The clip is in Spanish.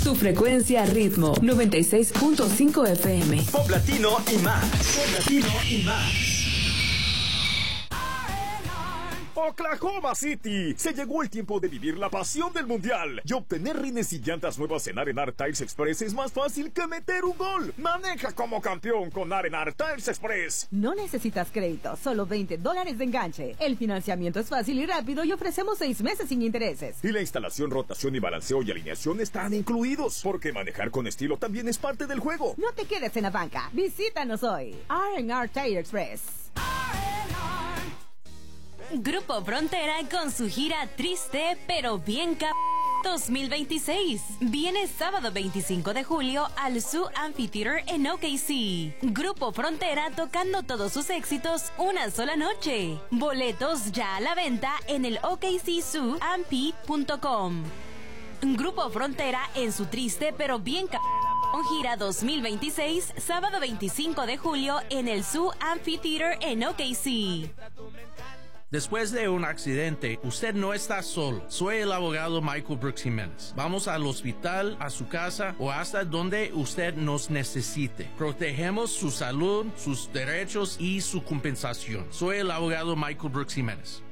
Tu frecuencia ritmo 96.5 FM. Pop latino y más. Pop latino y más. Oklahoma City. Se llegó el tiempo de vivir la pasión del mundial y obtener rines y llantas nuevas en Arenar Tires Express es más fácil que meter un gol. Maneja como campeón con Arenar Tires Express. No necesitas crédito, solo $20 de enganche. El financiamiento es fácil y rápido y ofrecemos 6 meses sin intereses. Y la instalación, rotación y balanceo y alineación están incluidos, porque manejar con estilo también es parte del juego. No te quedes en la banca. Visítanos hoy. R&R Tire Express. Grupo Frontera con su gira Triste pero bien 2026. Viene sábado 25 de julio al Zoo Amphitheater en OKC. Grupo Frontera tocando todos sus éxitos una sola noche. Boletos ya a la venta en el OKCZooAmphi.com. Grupo Frontera en su Triste pero bien con gira 2026, sábado 25 de julio en el Zoo Amphitheater en OKC. Después de un accidente, usted no está solo. Soy el abogado Michael Brooks Jiménez. Vamos al hospital, a su casa o hasta donde usted nos necesite. Protegemos su salud, sus derechos y su compensación. Soy el abogado Michael Brooks Jiménez.